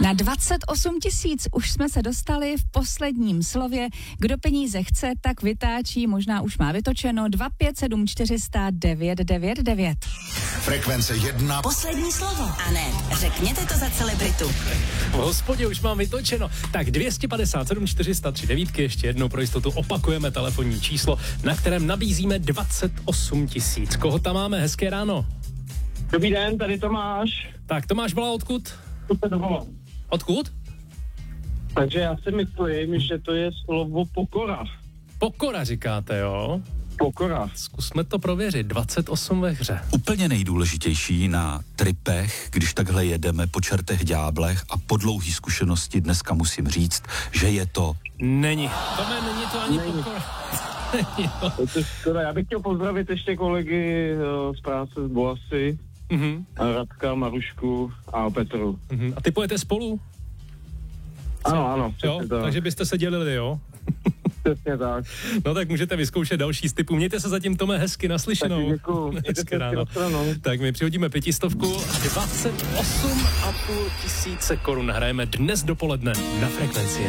Na 28 000 už jsme se dostali v posledním slově. Kdo peníze chce, tak vytáčí, možná už má vytočeno 257 400 999. Frekvence 1. Poslední slovo. A ne, řekněte to za celebritu. V hospodě už mám vytočeno. Tak 257 403 9, ještě jednou pro jistotu opakujeme telefonní číslo, na kterém nabízíme 28 000. Koho tam máme? Hezké ráno. Dobrý den, tady Tomáš. Tak Tomáš volá odkud? Super domů. Odkud? Takže já si myslím, že to je slovo pokora. Pokora říkáte, jo? Pokora. Zkusme to prověřit. 28 ve hře. Úplně nejdůležitější na tripech, když takhle jedeme po čertech ďáblech a po dlouhý zkušenosti dneska musím říct, že je to... Není. Tome, není to ani pokora. To je škoda. Já bych chtěl pozdravit ještě kolegy z práce z Boasy. Radka, Marušku a Petru. A ty pojete spolu? Ano, jo, tak. Takže byste se dělili, jo? Přesně tak. No tak můžete vyzkoušet další z typů. Mějte se zatím, Tome, hezky, naslyšenou. Tak děkuju. Hezky ráno. Tak my přihodíme 500, 28 500 korun hrajeme dnes dopoledne na Frekvenci.